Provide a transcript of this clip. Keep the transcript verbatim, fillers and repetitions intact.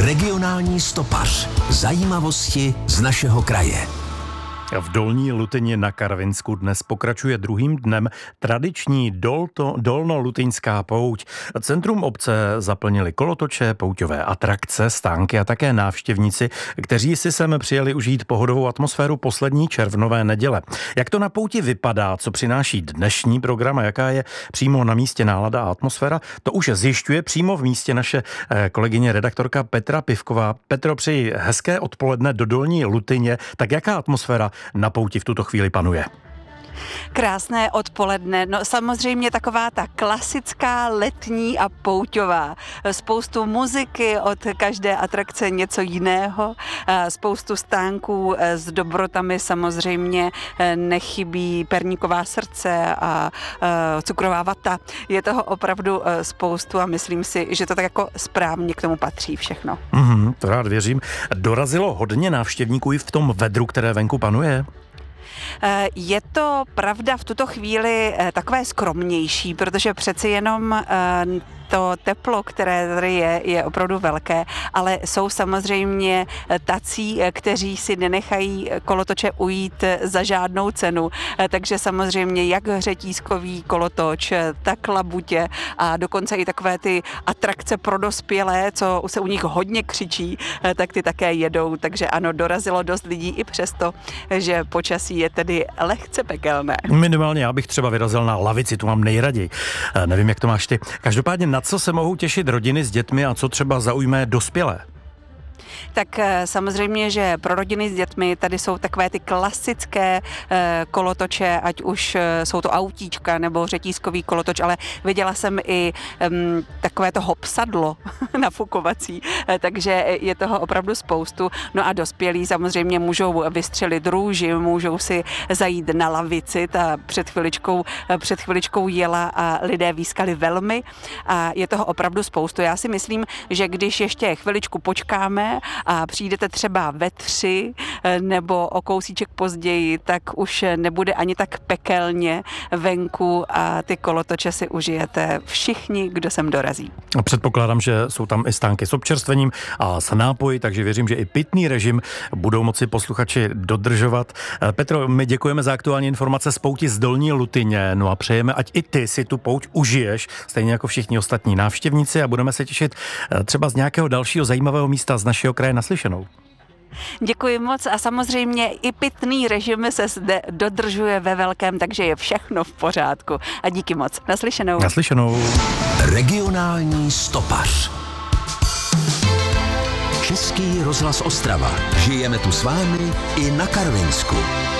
Regionální stopař. Zajímavosti z našeho kraje. V Dolní Lutyni na Karvinsku dnes pokračuje druhým dnem tradiční dolto, dolnolutyňská pouť. Centrum obce zaplnili kolotoče, pouťové atrakce, stánky a také návštěvníci, kteří si sem přijeli užít pohodovou atmosféru poslední červnové neděle. Jak to na pouti vypadá, co přináší dnešní program a jaká je přímo na místě nálada a atmosféra, to už zjišťuje přímo v místě naše kolegyně redaktorka Petra Pivková. Petro, přeji hezké odpoledne do Dolní Lutyně. Tak jaká atmosféra na pouti v tuto chvíli panuje? Krásné odpoledne, no samozřejmě taková ta klasická letní a pouťová. Spoustu muziky, od každé atrakce něco jiného, spoustu stánků s dobrotami, samozřejmě nechybí perníková srdce a cukrová vata. Je toho opravdu spoustu a myslím si, že to tak jako správně k tomu patří všechno. Mm, to rád věřím. Dorazilo hodně návštěvníků i v tom vedru, které venku panuje? Je to pravda v tuto chvíli takové skromnější, protože přeci jenom to teplo, které tady je, je opravdu velké, ale jsou samozřejmě tací, kteří si nenechají kolotoče ujít za žádnou cenu. Takže samozřejmě jak řetízkový kolotoč, tak labutě a dokonce i takové ty atrakce pro dospělé, co se u nich hodně křičí, tak ty také jedou. Takže ano, dorazilo dost lidí i přesto, že počasí je tedy lehce pekelné. Minimálně já bych třeba vyrazil na lavici, tu mám nejraději. Nevím, jak to máš ty. Každopádně na co se mohou těšit rodiny s dětmi a co třeba zaujme dospělé? Tak samozřejmě, že pro rodiny s dětmi tady jsou takové ty klasické kolotoče, ať už jsou to autíčka nebo řetízkový kolotoč, ale viděla jsem i um, takové to hopsadlo nafukovací, takže je toho opravdu spoustu. No a dospělí samozřejmě můžou vystřelit růži, můžou si zajít na lavici, ta před chviličkou, před chviličkou jela a lidé výskali velmi a je toho opravdu spoustu. Já si myslím, že když ještě chviličku počkáme a přijdete třeba ve tři nebo o kousíček později, tak už nebude ani tak pekelně venku a ty kolotoče si užijete všichni, kdo sem dorazí. Předpokládám, že jsou tam i stánky s občerstvením a s nápoji, takže věřím, že i pitný režim budou moci posluchači dodržovat. Petro, my děkujeme za aktuální informace z pouti z Dolní Lutyně, no a přejeme, ať i ty si tu pouť užiješ, stejně jako všichni ostatní návštěvníci a budeme se těšit třeba z nějakého dalšího zajímavého místa z našeho kraje. Naslyšenou. Děkuji moc a samozřejmě i pitný režim se zde dodržuje ve velkém, takže je všechno v pořádku. A díky moc. Naslyšenou. Naslyšenou. Regionální stopař. Český rozhlas Ostrava. Žijeme tu s vámi i na Karvinsku.